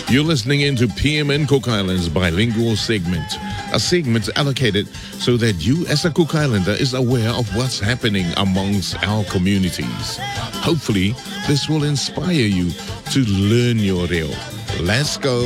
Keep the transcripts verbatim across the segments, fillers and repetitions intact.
You're listening into P M N Cook Islands bilingual segment, a segment allocated so that you as a Cook Islander is aware of what's happening amongst our communities. Hopefully, this will inspire you to learn your reo. Let's go.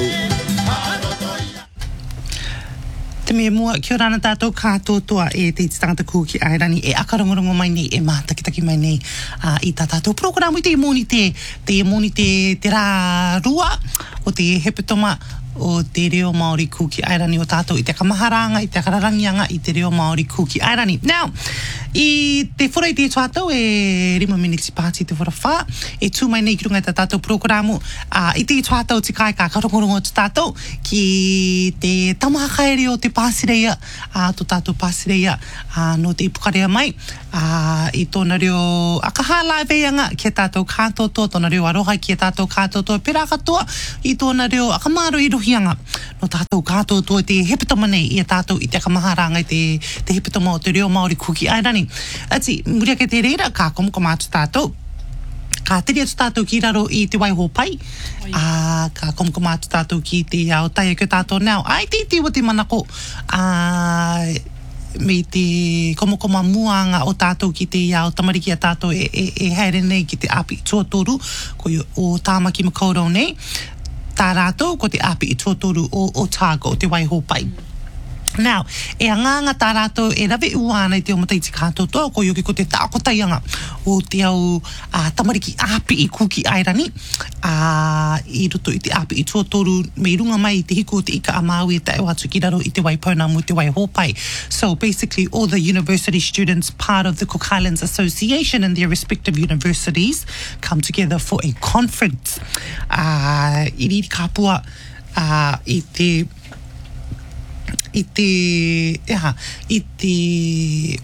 Te me mua, kia ora na tātou kātotoa e te tangata kūki airani e akarongorongo mai nei, e mātakitaki mai nei uh, i tā tātou programu i te moni te, te moni te, te rā rua o te hepetoma o te reo Māori kūki airani o tātou i te kamaharanga, i te kararangianga i te reo Māori kūki airani. Now, i te whora i te tātou e rima minutes pāti te whora whā, e tū mai nei ki runga i tā tātou programu uh, i te tātou te kai ka karongorongo te tātou ki te tamahakaere o te pāsireia, uh, to tātou pāsireia uh, no te ipukarea mai uh, i tōna reo akaha laiveanga ki tātou kātoto, tōna reo aroha ki tātou kātoto pera katoa i tōna reo akamaro i rohianga no tātou kātoto te hepetoma nei i tātou i te kamaharanga i te, te hepetoma o te reo Māori kuki airani. Ati, muria ke te reira, ka komokoma atu tātou. Ka tiri atu tātou ki raro i te waiho pai. Uh, ka komokoma atu tātou ki te ao taia ke tātou nao. Ai, te te wa te manako. Uh, me te komokoma muanga o tātou ki te ao tamariki a tātou e, e, e haere nei ki te api tuatoru ko o Tāmaki Makaurau nei. Tā rātou ko te api tuatoru o Otago, te waiho pai. Now, e anganga tā rātou e rawe uāna i te omateiti kātotoa ko yoki ko te tākotaianga o te au uh, tamariki api i kuki airani uh, i roto i te api i tuatoru me runga mai i te hiko o te ika a Māui e te au atu ki raro i te wai pounamu te wai hopai. So basically all the university students part of the Cook Highlands Association and their respective universities come together for a conference uh, i riri kāpua uh, i te i te, yeah, i te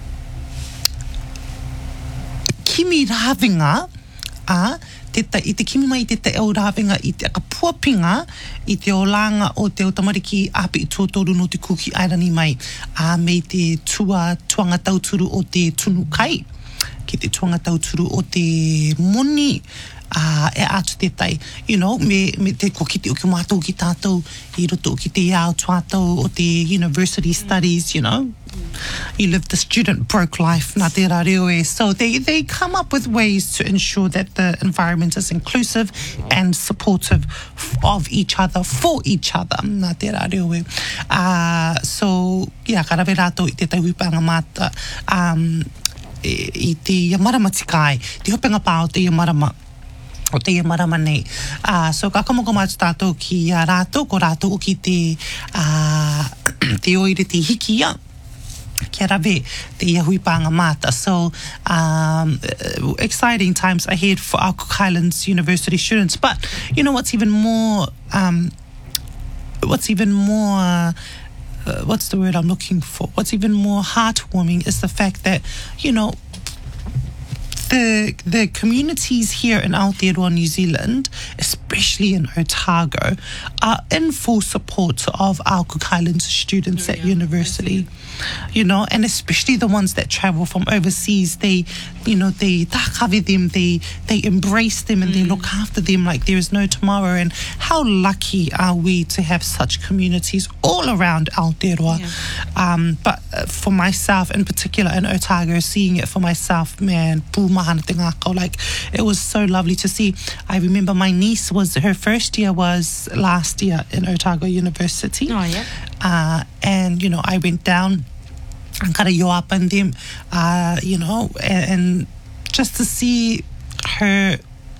kimi rāwinga, uh, te ta, i te kimi mai te te au rāwinga i te akapuapinga i te o langa o te o tamariki api i tuatoru no te kuki airani mai a uh, me te tua tuanga tauturu o te tunu kai, ki te tuanga tauturu o te moni, Uh, e atu te tai, you know, me, me te kokiti o ki mātou ki tātou, i roto o ki te iau tuātou o te university studies, you know. You live the student broke life, nā te rā reo e. So they, they come up with ways to ensure that the environment is inclusive and supportive of each other, for each other, nā te rā reo e. Uh, so, yeah, ka rawe rātou i te tauhipanga māta um, i te iamarama tikai, te hopenga pā o te iamarama o te marama nei. Uh, so ka kamokoma atu tātou ki uh, rātou, ko rātou ki te uh, te oire te hikia, kia rawe te iahui pānga māta. So um, exciting times ahead for our Cook Highlands University students. But you know what's even more, um, what's even more, uh, uh, what's the word I'm looking for? What's even more heartwarming is the fact that, you know, The, the communities here in Aotearoa, New Zealand, especially in Otago, are in full support of our Cook Highlands students yeah, at yeah, university. You know, and especially the ones that travel from overseas, they, you know, they takawe them, they, they embrace them and mm. they look after them like there is no tomorrow. And how lucky are we to have such communities all around Aotearoa. Yeah. Um, but uh, for myself in particular in Otago, seeing it for myself, man, pūmahana te ngākau, like it was so lovely to see. I remember my niece was, her first year was last year in Otago University. Oh, yeah. Uh, and, you know, I went down and kind of yo up on them, uh, you know, and, and just to see her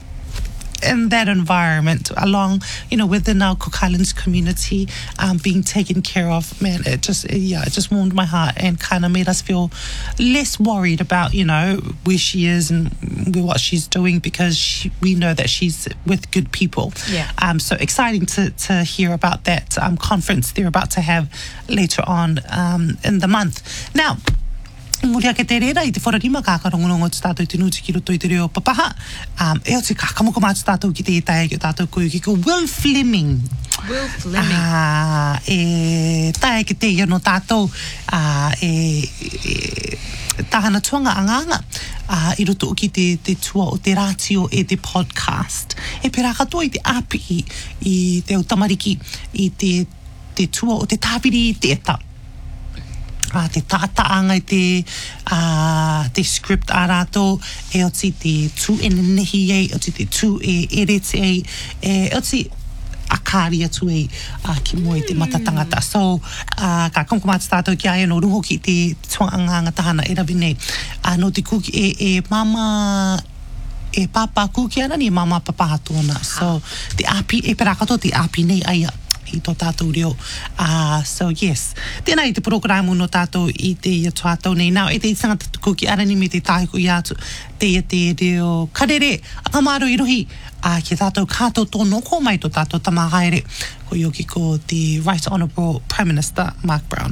in that environment along, you know, within our Cook Highlands community, um, being taken care of, man, it just, it, yeah, it just warmed my heart and kind of made us feel less worried about, you know, where she is and what she's doing, because she, we know that she's with good people. Yeah. Um, so exciting to, to hear about that um, conference they're about to have later on um, in the month. Now, Muria ke te reira i te whararima ka karongonongo tu tātou te nuti ki roto i te reo papaha. Um, e o te ka kamokoma tu tātou ki te itai ki o tātou koe ki ko Will Fleming. Will Fleming. Uh, e tae ki te ia no tātou uh, e, e tahana tuanga anganga uh, i roto ki te, te tua o te ratio e te podcast. E pera katoa i te api i, i te o tamariki i te, te tua o te tāpiri i te eta. Uh, te tātaanga i te, uh, te script a rato, e oti te tū e nehi ei, oti te tū e erete ei, e oti a kāri atu ei uh, ki moe te matatangata. So, uh, ka konkomata tātou ki aia no rungo ki te tuanganga tahana e rawi nei. Uh, no te kuki e, e mama, e papa kuki ana ni mama papa hatona. So, te api, e perakato te api nei aia i tō tātou reo. Uh, so, yes. Tēnā i te programu no tātou i te ia tātou nei. Nau, e te tangata kuki arani me te tāiko i atu. Te ia te reo karere, akamaro i rohi. Uh, ki tātou kātou tō noko mai tō tātou tamahaere. Ko ioki ko te Right Honourable Prime Minister Mark Brown.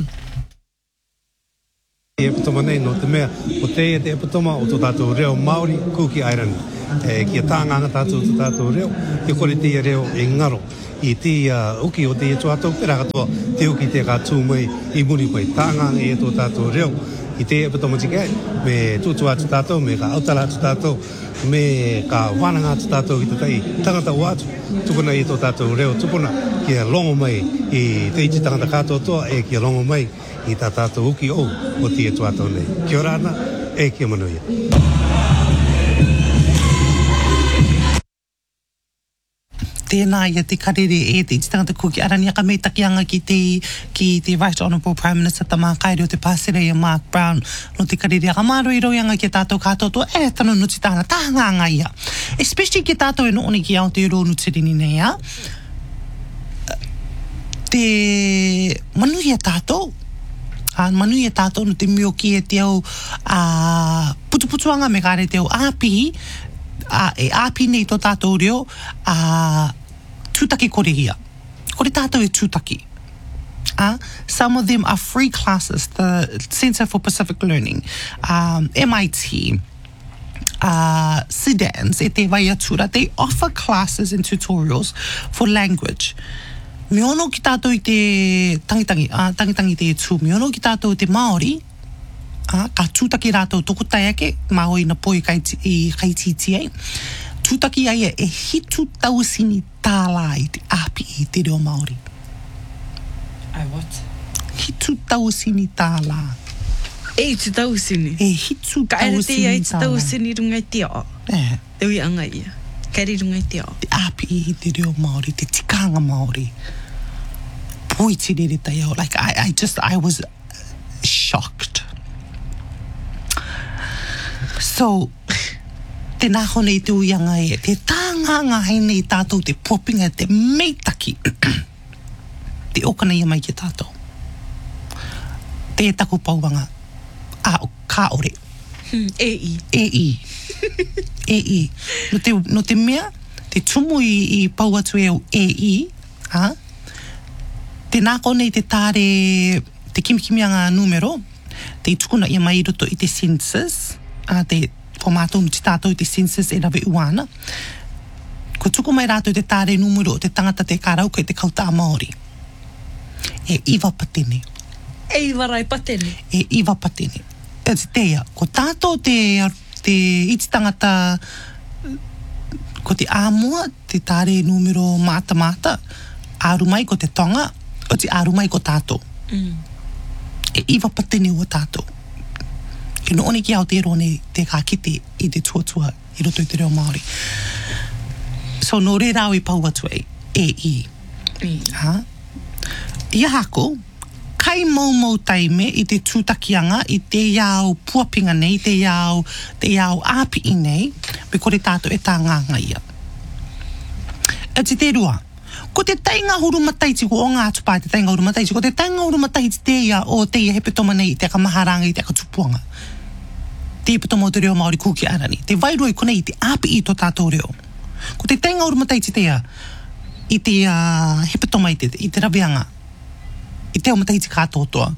E epitoma nei no te mea, o te e te epitoma o tō tātou reo Māori kuki airani. E, kia tānganga tātou tō tātou reo, ki kore te reo e ngaro. I te uh, uki o te e tō tātou pera katoa, te uki te kātū mai i muri koe tānganga e tō tātou reo. I te epitoma tikai, me tūtua atu tātou, me ka autara atu tātou, me ka whananga atu tātou i te tai tangata o atu, tukuna i tō tātou reo tupuna, kia longo mai i te iti tangata kātou toa, e kia longo mai i tā tātou uki o o te e tō tātou nei. Kia ora ana, e kia manuia. Tēnā ia te karere e te iti tangata kuki arani aka mei takianga ki te, ki te Right Honourable Prime Minister tamā kaere o te pāsere e Mark Brown no te karere aka maro i roianga ki tātou kātou e tano nuti tāna tānganga ia. Especially ki tātou e nooni ki Aotearoa Nutirini nei a. Te manuia tātou. Uh, manuia tātou no te mioki e te au uh, putuputuanga me kāre te au āpihi. Uh, e āpi nei tō tātou reo uh, tūtaki kore hia. Kore tātou e tūtaki. Uh, some of them are free classes. The Centre for Pacific Learning, um, M I T, uh, Sedans, e te Waiatura, they offer classes and tutorials for language. Me ono ki tātou i te tangitangi, uh, tangitangi te tū, me ono ki tātou i te Māori, Ah, ka tūtaki rātou toko tai ake, mā hoi na poi kai i kaititi ai. Tūtaki ai e hitu tausini tālā i te api i te reo Māori. Ai, what? Hitu tausini tālā. E hitu tausini? E hitu tausini tālā. Ka ere te ia hitu tausini rungai te o? Eh. Te ui anga ia. Kairi rungai te o? Te api i te reo Māori, te tikanga Māori. Poi te rere tai au. Like, I, I just, I was shocked. So, te naho nei te uianga e, te tānganga hei nei tātou, te popinga, te meitaki, te okana ia mai ki tātou. Te e taku pauanga, a o ka ore. Hmm, e i. E i. E i. No te, no te mea, te tumu i, i pau atu e o e i, ha? Te nako nei te tāre, te kimikimianga numero, te tukuna ia mai roto i te census, a te ko mātou no te tātou i te census e rawe uana. Ko tuku mai rātou te tāre numero o te tangata te kārauka i te kauta Māori. E iwa patene. E iwa rai patene? E iwa patene. E te teia, ko tātou te, te iti tangata, ko te āmua, te tāre numero māta māta, ārumai ko te tonga, o te ārumai ko tātou. Mm. E iwa patene o tātou. E no oni ki Aotearoa nei te kākite i te tuatua i roto i te reo Māori. So no re rau i pau atu e, e i. Mm. Ha? Ia hako, kai mau mau taime i te tūtakianga, i te iau puapinga nei, te iau, te iau āpi i nei, me kore tātou e tā nganga ia. E te te rua, ko te tainga huru mataiti, ko o ngā tupai te tainga huru mataiti, ko te tainga huru mataiti te ia o te ia hepetoma nei, te aka maharanga i te aka tupuanga. Te hepetoma o te reo Māori kuki arani. Te wairoi konei te api i tō tātou reo. Ko te tainga huru mataiti te ia, i te uh, hepetoma i te, i te raweanga, i te o mataiti kātotoa.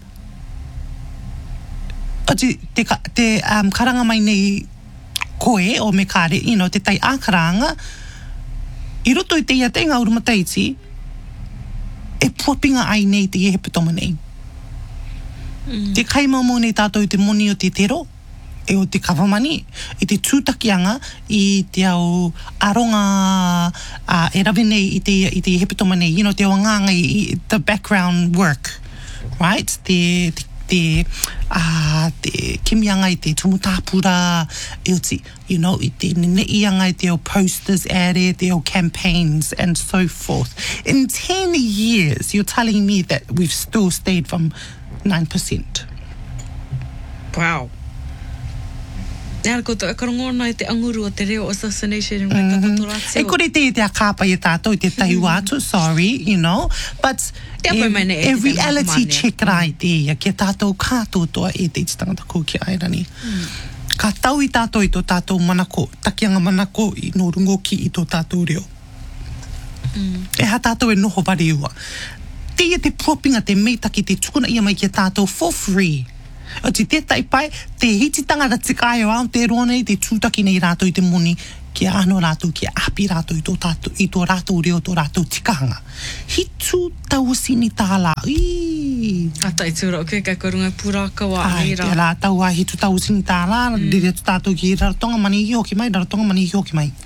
Ati, te, te um, karanga mai nei koe o me kāre, you know, te tai ākaranga, i roto i te ia te ngā urumataiti, e puapinga ai nei te hepetoma nei. Mm. Te kaimaumo nei tātou i te moni o te tero, e o te kawamani, i te tūtakianga, i te au aronga uh, e rawe nei i te, i te hepetoma nei, you know, te au nganga i, the background work, right? Te, te, te, uh, te kimianga i te tumutāpura, e o ti, you know, i te neneianga i te au posters ere, te au campaigns, and so forth. In ten years, you're telling me that we've still stayed from nine percent. Wow. Nā koto, e karongo nai te anguru o te reo assassination mm -hmm. Tata Toratio. E kore te te akapa i tātou, i te tahiu atu, sorry, you know, but Te e, apai e e te reality mane. check rai te ia, ki tātou kātotoa e te tangata ko ki airani. Mm. Ka tau i tātou i tō tātou manako, takianga manako i no rungo ki i tō tātou reo. Mm. E ha tātou e noho wari ua. Te ia te propinga, te meitaki, te tukuna ia mai ki tātou for free. O te tētai pai, te hiti tangata tikai o Aotearoa nei, te tūtaki nei rātou i te moni, ki a ano rātou, ki a api rātou i tō, tātou, i tō rātou reo, tō rātou tikanga. Hitu tau sini tāla. Ii. Ata i tūra, ok, kai korunga pūraka wa Ai, aira. te rātou a hitu tau sini tāla, mm. Rere tu tātou ki raratonga mani i hoki mai, raratonga mani i hoki mai.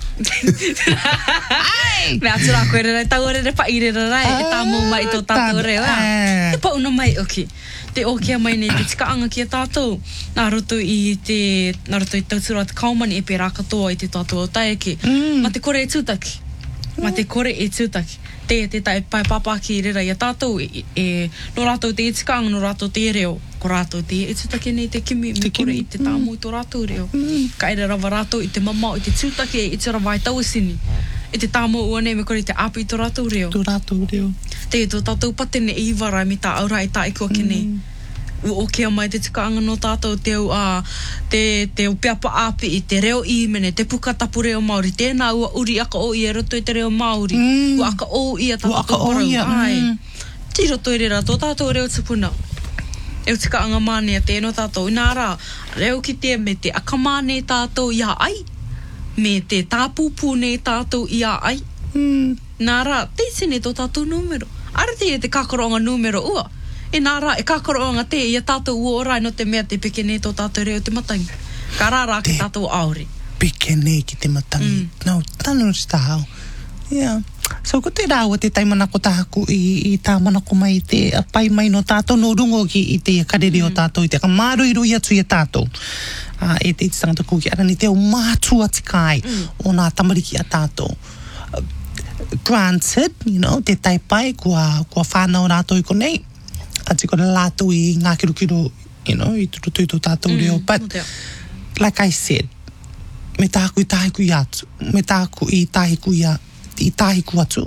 Ai! Me atura koe rere, tau rere pa i rere rai, e tā mō mai i tō tātou reo. Te pa una mai, ok. Te okia mai nei, te tikaanga ki a tātou. Nā roto i te, nā roto i tautura te kaumani e pērā katoa i te tātou o taiki. Mm. Ma te kore e tūtaki. Ma te kore e tūtaki. Te te tai pai papa ki rera i a tātou, e, e no rātou te e tikaanga, no rātou te reo. Ko rātou te e tūtaki nei te kimi, me kore i te tāmu i tō rātou reo. Mm. Ka ere rawa rātou i te mamau, i te tūtaki e te rawa i tauasini. I te tāmu ua nei, me kore i te api i tō rātou reo. Tō rātou reo. Te tō tātou patene i wara mi tā aura i tā iko ki nei. Mm. O kia mai te tikaanga no tātou te au a te, te au peapa api i te reo i mene, te pukatapu reo Māori. Tēnā ua uri aka o i e roto i te reo Māori. Mm. Ua aka o i a tātou parau. Ai. Mm. Ti roto i rera, tō tātou reo tupuna. E o tikaanga mānea tēno tātou. Nā rā, reo ki te me te akamāne tātou i a ai. Me te tāpūpū ne tātou i a ai. Mm. Nā rā, te sene tō tātou numero. Ara te e te kakaronga numero ua. E nā rā, e kakaronga te i a tātou ua orai no te mea te peke ne tō tātou reo te matangi. Ka rārā ki tātou aore. Peke ne ki te matangi. Mm. Nau, tanu rita hao. Yeah. So, ko te rāua te taimanako tāku i, i tā manako mai te pai mai no tātou no rungo ki i te karere mm. o tātou, i te kamāroiroi atu i a tātou. Uh, e te tangata kūki arani te o mātua tikai mm. o nā tamariki a tātou. Uh, granted, you know, te taipai kua, kua whānau rātou i konei, ati kore lātou i ngā kirukiro, you know, i turutu i tō tātou reo. Mm, but, like I said, me tāku i tāhiku i atu, me tāku i tāhiku i, a, i tāhiku atu,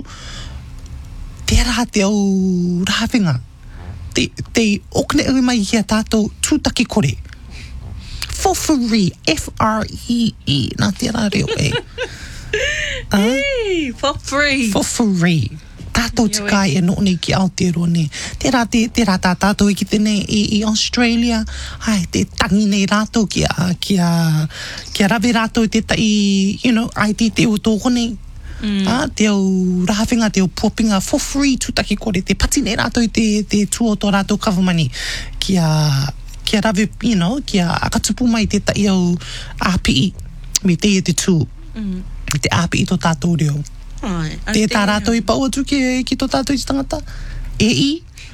te rā te au rāwhinga, te, te okne ui mai hi a tātou tūtaki kore. For free, F R E E, nā te rā reo e. uh, Hey, for free. For free. Tātou tikai e no nei ki Aotearoa ne. Te rā, te, te rā tā tātou i ki tene i, i Australia. Ai, te tangi nei rātou ki a, ki a, ki a rawe rātou i te tai, you know, ai te te o tōko nei. Mm. Ah, te au rāwhinga, te au puapinga, for free tūtaki kore. Te pati nei rātou i te, te tū o tō rātou kawamani. Ki a, ki a rawe, you know, ki a akatupu mai te tai au api i. Me te e te tū. Mm. Te api i tō tātou reo. Ai, te tā rātou i pau atu ki, ki tō tātou i tangata. E i.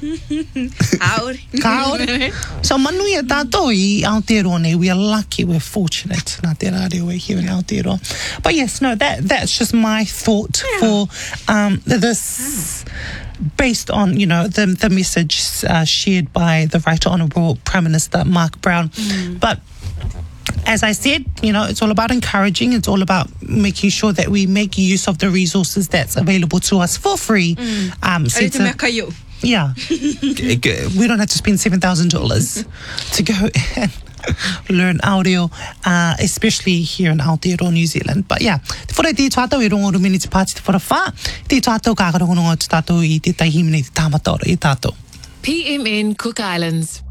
Kaore. Kaore. So manui a tātou i Aotearoa nei. We are lucky, we're fortunate. Nā te rā reo e here in Aotearoa. But yes, no, that that's just my thought yeah. for um, this, based on, you know, the, the message uh, shared by the Right Honourable Prime Minister Mark Brown. Mm. But as I said, you know, it's all about encouraging. It's all about making sure that we make use of the resources that's available to us for free. Mm. Um, Are yeah. We don't have to spend seven thousand dollars to go and learn audio, uh, especially here in Aotearoa, New Zealand. But yeah, te whare te tātou i rongo rumini te pāti te whara whā, te tātou kākarongononga te tātou i te taihimine te tāmataora i tātou. P M N Cook Islands.